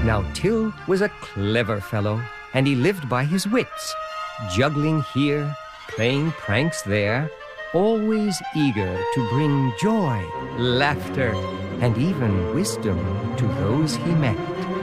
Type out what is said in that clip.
Now Till was a clever fellow, and he lived by his wits, juggling here, playing pranks there, always eager to bring joy, laughter, and even wisdom to those he met.